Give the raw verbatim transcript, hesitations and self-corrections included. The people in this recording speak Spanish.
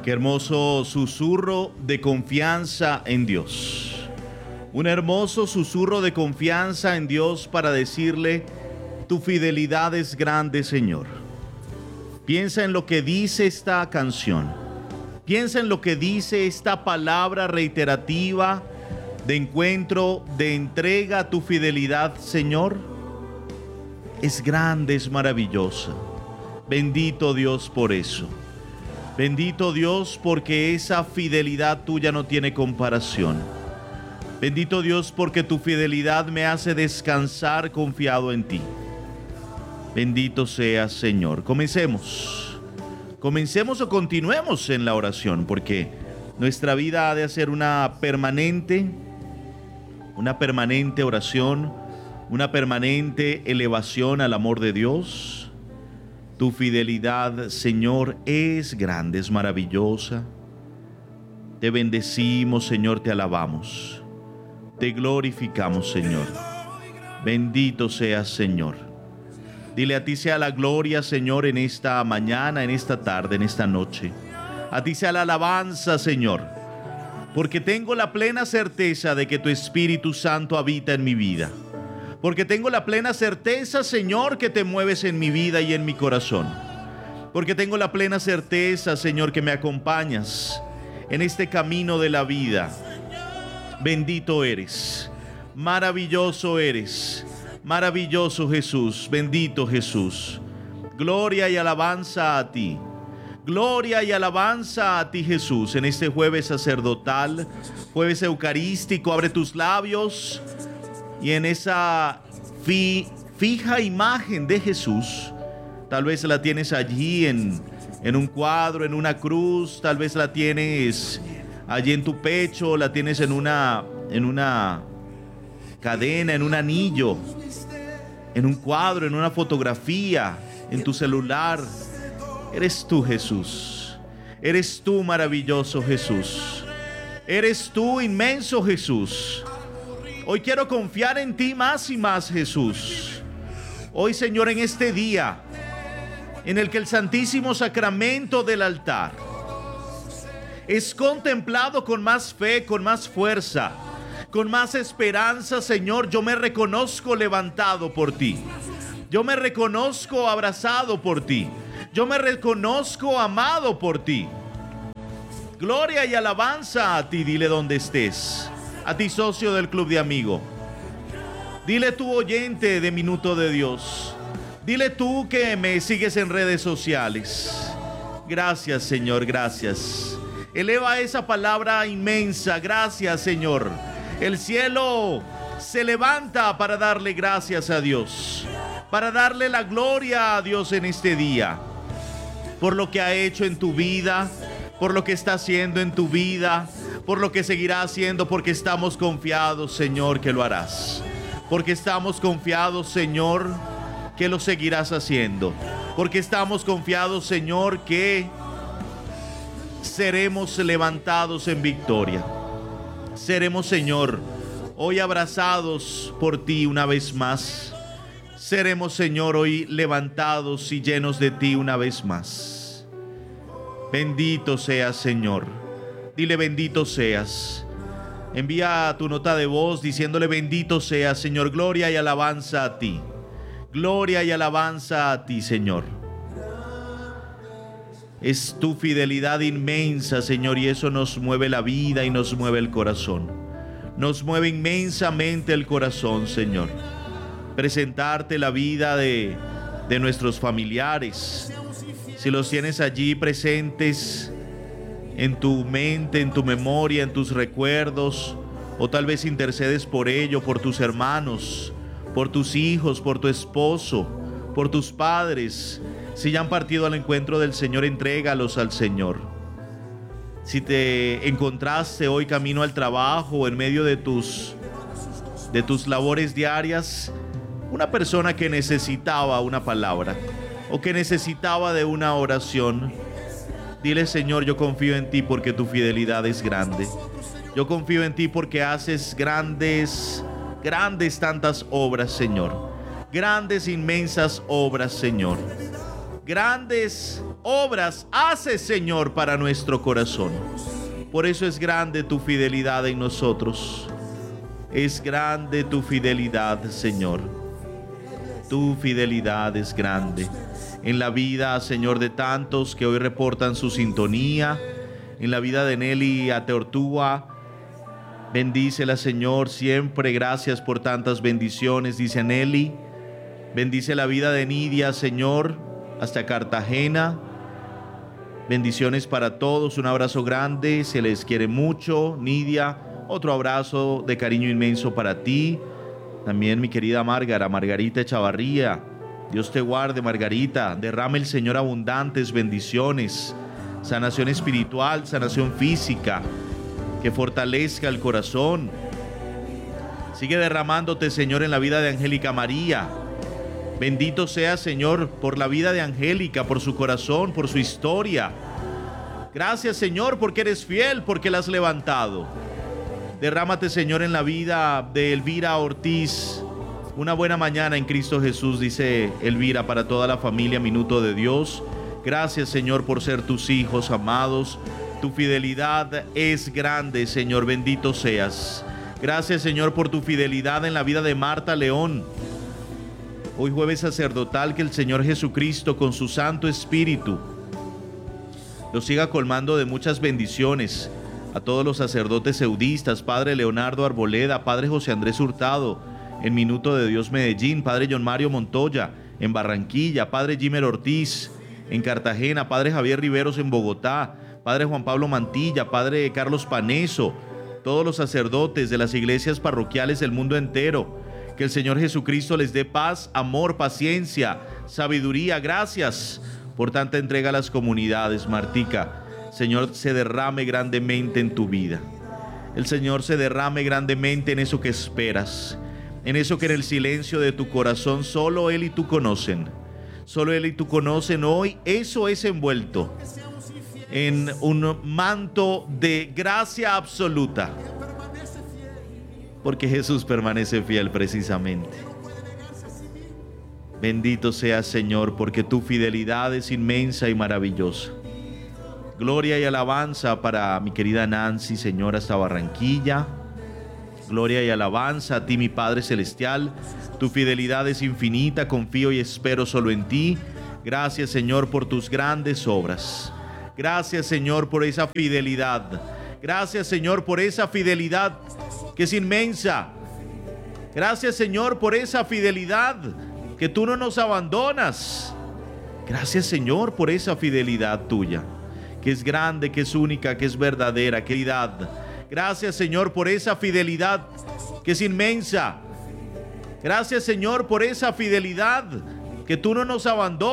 Qué hermoso susurro de confianza en Dios. Un hermoso susurro de confianza en Dios para decirle: tu fidelidad es grande, Señor. Piensa en lo que dice esta canción. Piensa en lo que dice esta palabra reiterativa de encuentro, de entrega a tu fidelidad, Señor. Es grande, es maravillosa. Bendito Dios por eso. Bendito Dios porque esa fidelidad tuya no tiene comparación. Bendito Dios porque tu fidelidad me hace descansar confiado en ti. Bendito seas, Señor. Comencemos. Comencemos o continuemos en la oración, porque nuestra vida ha de ser una permanente, una permanente oración, una permanente elevación al amor de Dios. Tu fidelidad, Señor, es grande, es maravillosa. Te bendecimos, Señor, te alabamos. Te glorificamos, Señor. Bendito seas, Señor. Dile: a ti sea la gloria, Señor, en esta mañana, en esta tarde, en esta noche. A ti sea la alabanza, Señor, porque tengo la plena certeza de que tu Espíritu Santo habita en mi vida. Porque tengo la plena certeza, Señor, que te mueves en mi vida y en mi corazón. Porque tengo la plena certeza, Señor, que me acompañas en este camino de la vida. Bendito eres, maravilloso eres, maravilloso Jesús, bendito Jesús. Gloria y alabanza a ti. Gloria y alabanza a ti, Jesús, en este jueves sacerdotal, jueves eucarístico. Abre tus labios y en esa fi, fija imagen de Jesús, tal vez la tienes allí en, en un cuadro, en una cruz, tal vez la tienes allí en tu pecho, la tienes en una, en una cadena, en un anillo, en un cuadro, en una fotografía, en tu celular. Eres tú, Jesús. Eres tú, maravilloso Jesús. Eres tú, inmenso Jesús. Hoy quiero confiar en ti más y más, Jesús. Hoy, Señor, en este día en el que el Santísimo Sacramento del altar es contemplado con más fe, con más fuerza, con más esperanza, Señor, yo me reconozco levantado por ti. Yo me reconozco abrazado por ti. Yo me reconozco amado por ti. Gloria y alabanza a ti. Dile donde estés. A ti, socio del Club de Amigo. Dile tú, oyente de Minuto de Dios. Dile tú que me sigues en redes sociales. Gracias, Señor, gracias. Eleva esa palabra inmensa. Gracias, Señor. El cielo se levanta para darle gracias a Dios, para darle la gloria a Dios en este día, por lo que ha hecho en tu vida, por lo que está haciendo en tu vida, por lo que seguirá haciendo, porque estamos confiados, Señor, que lo harás. Porque estamos confiados, Señor, que lo seguirás haciendo. Porque estamos confiados, Señor, que seremos levantados en victoria. Seremos, Señor, hoy abrazados por ti una vez más. Seremos, Señor, hoy levantados y llenos de ti una vez más. Bendito seas, Señor. Dile: bendito seas. Envía tu nota de voz diciéndole: bendito seas, Señor. Gloria y alabanza a ti. Gloria y alabanza a ti, Señor. Es tu fidelidad inmensa, Señor, y eso nos mueve la vida y nos mueve el corazón. Nos mueve inmensamente el corazón, Señor. Presentarte la vida de, de nuestros familiares. Si los tienes allí presentes en tu mente, en tu memoria, en tus recuerdos, o tal vez intercedes por ello, por tus hermanos, por tus hijos, por tu esposo, por tus padres. Si ya han partido al encuentro del Señor, entrégalos al Señor. Si te encontraste hoy camino al trabajo o en medio de tus, de tus labores diarias, una persona que necesitaba una palabra o que necesitaba de una oración, dile: Señor, yo confío en ti porque tu fidelidad es grande. Yo confío en ti porque haces grandes, grandes tantas obras, Señor. Grandes, inmensas obras, Señor. Grandes obras haces, Señor, para nuestro corazón. Por eso es grande tu fidelidad en nosotros. Es grande tu fidelidad, Señor. Tu fidelidad es grande en la vida, Señor, de tantos que hoy reportan su sintonía, en la vida de Nelly Ateortúa. Bendícela, Señor, siempre. Gracias por tantas bendiciones, dice Nelly. Bendice la vida de Nidia, Señor, hasta Cartagena. Bendiciones para todos, un abrazo grande, se les quiere mucho. Nidia, otro abrazo de cariño inmenso para ti. También mi querida Márgara, Margarita Echavarría. Dios te guarde, Margarita. Derrame el Señor abundantes bendiciones, sanación espiritual, sanación física, que fortalezca el corazón. Sigue derramándote, Señor, en la vida de Angélica María. Bendito sea, Señor, por la vida de Angélica, por su corazón, por su historia. Gracias, Señor, porque eres fiel, porque la has levantado. Derrámate, Señor, en la vida de Elvira Ortiz. Una buena mañana en Cristo Jesús, dice Elvira, para toda la familia Minuto de Dios. Gracias, Señor, por ser tus hijos amados. Tu fidelidad es grande, Señor, bendito seas. Gracias, Señor, por tu fidelidad en la vida de Marta León. Hoy jueves sacerdotal, que el Señor Jesucristo con su Santo Espíritu los siga colmando de muchas bendiciones. A todos los sacerdotes eudistas, Padre Leonardo Arboleda, Padre José Andrés Hurtado, en Minuto de Dios Medellín, Padre John Mario Montoya, en Barranquilla, Padre Jimer Ortiz, en Cartagena, Padre Javier Riveros en Bogotá, Padre Juan Pablo Mantilla, Padre Carlos Paneso, todos los sacerdotes de las iglesias parroquiales del mundo entero. Que el Señor Jesucristo les dé paz, amor, paciencia, sabiduría. Gracias por tanta entrega a las comunidades, Martica. Señor, se derrame grandemente en tu vida. El Señor se derrame grandemente en eso que esperas, en eso que en el silencio de tu corazón solo Él y tú conocen. Solo Él y tú conocen hoy. Eso es envuelto en un manto de gracia absoluta. Porque Jesús permanece fiel precisamente. Bendito seas, Señor, porque tu fidelidad es inmensa y maravillosa. Gloria y alabanza para mi querida Nancy, Señor, hasta Barranquilla. Gloria y alabanza a ti, mi Padre Celestial. Tu fidelidad es infinita, confío y espero solo en ti. Gracias, Señor, por tus grandes obras. Gracias, Señor, por esa fidelidad. Gracias, Señor, por esa fidelidad que es inmensa. Gracias, Señor, por esa fidelidad que tú no nos abandonas. Gracias, Señor, por esa fidelidad tuya, que es grande, que es única, que es verdadera, queridad. Gracias, Señor, por esa fidelidad que es inmensa. Gracias, Señor, por esa fidelidad que tú no nos abandonas.